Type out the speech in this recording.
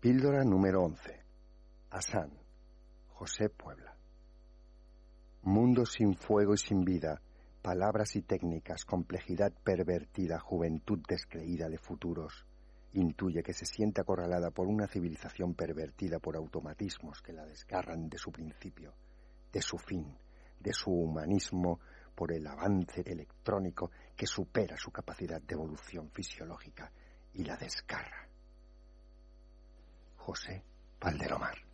Píldora número 11. Asán, José Puebla. Mundo sin fuego y sin vida, palabras y técnicas, complejidad pervertida, juventud descreída de futuros. Intuye que se siente acorralada por una civilización pervertida por automatismos que la desgarran de su principio, de su fin, de su humanismo, por el avance electrónico que supera su capacidad de evolución fisiológica y la desgarra. José Valdelomar.